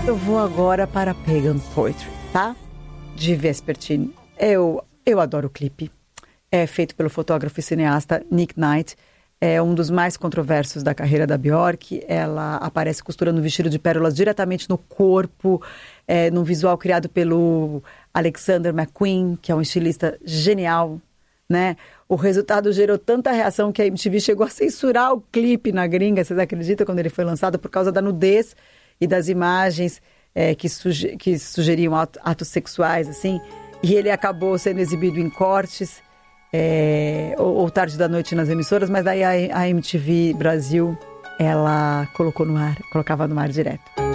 Eu vou agora para Pagan Poetry, tá? De Vespertine. Eu adoro o clipe. É feito pelo fotógrafo e cineasta Nick Knight. É um dos mais controversos da carreira da Björk. Ela aparece costurando um vestido de pérolas diretamente no corpo, num visual criado pelo Alexander McQueen, que é um estilista genial, né? O resultado gerou tanta reação que a MTV chegou a censurar o clipe na gringa, vocês acreditam, quando ele foi lançado, por causa da nudez e das imagens que sugeriam atos sexuais, assim. E ele acabou sendo exibido em cortes, ou tarde da noite nas emissoras, mas daí a MTV Brasil, ela colocava no ar direto.